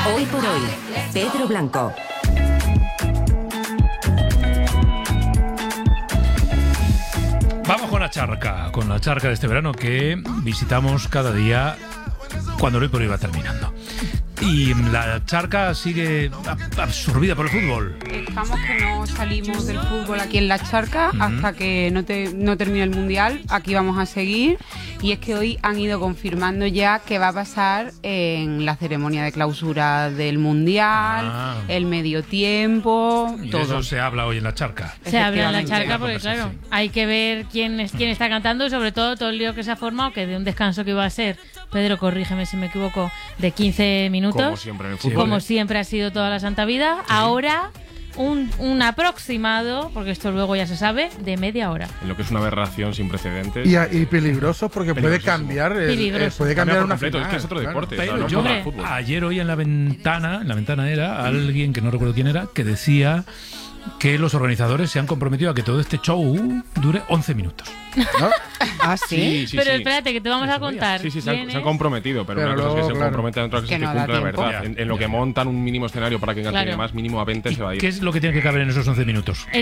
Hoy por hoy, Pedro Blanco. Vamos con la charca de este verano que visitamos cada día cuando Hoy por Hoy va terminando. Y la charca sigue absorbida por el fútbol. Estamos que no salimos del fútbol aquí en la charca hasta que no termine el Mundial. Aquí vamos a seguir. Y es que hoy han ido confirmando ya qué va a pasar en la ceremonia de clausura del Mundial, el medio tiempo, Y todo. eso se habla hoy en la charca. Se habla en la charca porque, Sí. claro, hay que ver quién está cantando y sobre todo el lío que se ha formado, que de un descanso que iba a ser, Pedro, corrígeme si me equivoco, de 15 minutos. Como siempre en el fútbol. Como siempre ha sido toda la santa vida. Sí. Ahora un aproximado, porque esto luego ya se sabe, de media hora. En lo que es una aberración sin precedentes. Y peligroso porque puede cambiar Peligroso. cambiar una completo, final. es que es otro deporte. Pero no yo, es fútbol. ayer oí en la ventana era alguien que no recuerdo quién era, que decía que los organizadores se han comprometido a que todo este show dure 11 minutos. ¿No? ¿Ah, sí? Pero espérate, que te vamos a contar. Sí, se han comprometido, pero una cosa es que se comprometen, otra cosa es que no cumplan la da tiempo. verdad. En lo que montan un mínimo escenario para que enganche más, mínimo a 20 se va a ir. ¿Qué es lo que tiene que caber en esos 11 minutos?